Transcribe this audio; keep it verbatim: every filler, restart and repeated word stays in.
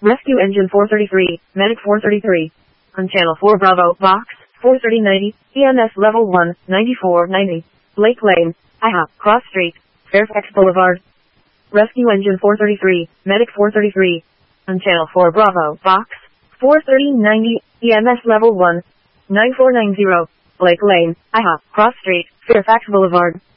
Rescue Engine four thirty-three, Medic four thirty-three. On Channel four Bravo, Box, four thirty ninety, E M S Level one, ninety-four ninety. Lake Lane, I H O P, Cross Street, Fairfax Boulevard. Rescue Engine four thirty-three, Medic four thirty-three. On Channel four Bravo, Box, four thirty ninety, E M S Level one, nine four nine zero. Lake Lane, I H O P, Cross Street, Fairfax Boulevard.